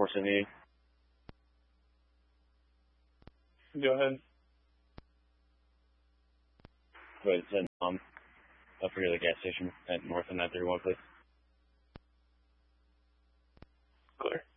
478. Go ahead. Wait, it's up here at the gas station at north of 931, please. Clear.